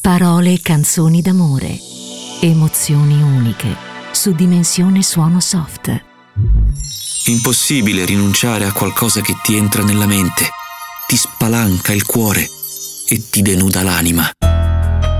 Parole e canzoni d'amore. Emozioni uniche su Dimensione Suono Soft. Impossibile rinunciare a qualcosa che ti entra nella mente, ti spalanca il cuore e ti denuda l'anima.